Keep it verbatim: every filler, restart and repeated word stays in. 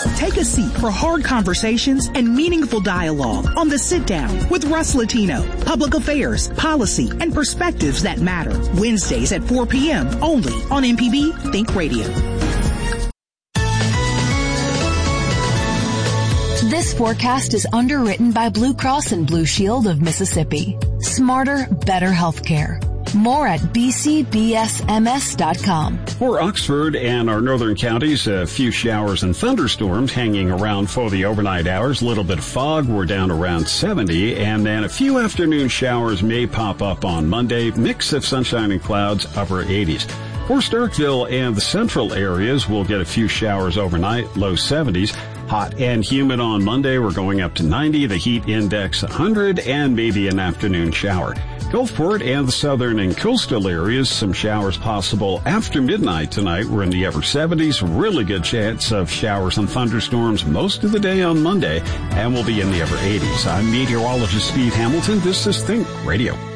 Take a seat for hard conversations and meaningful dialogue on The Sit Down with Russ Latino. Public affairs, policy, and perspectives that matter. Wednesdays at four p.m. only on M P B Think Radio. This forecast is underwritten by Blue Cross and Blue Shield of Mississippi. Smarter, better healthcare. More at b c b s m s dot com. For Oxford and our northern counties, a few showers and thunderstorms hanging around for the overnight hours. A little bit of fog. We're down around seventy. And then a few afternoon showers may pop up on Monday. Mix of sunshine and clouds, upper eighties. For Starkville and the central areas, we'll get a few showers overnight, low seventies. Hot and humid on Monday. We're going up to ninety. The heat index one hundred, and maybe an afternoon shower. Gulfport and the southern and coastal areas, some showers possible after midnight tonight. We're in the upper seventies. Really good chance of showers and thunderstorms most of the day on Monday, and we'll be in the upper eighties. I'm meteorologist Steve Hamilton. This is Think Radio.